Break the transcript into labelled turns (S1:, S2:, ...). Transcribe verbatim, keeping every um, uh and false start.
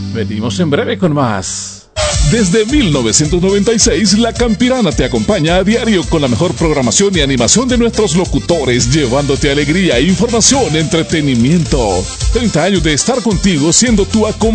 S1: Venimos en breve con más.
S2: Desde mil novecientos noventa y seis, La Campirana te acompaña a diario con la mejor programación y animación de nuestros locutores, llevándote alegría, información, entretenimiento. treinta años de estar contigo, siendo tu acompañante.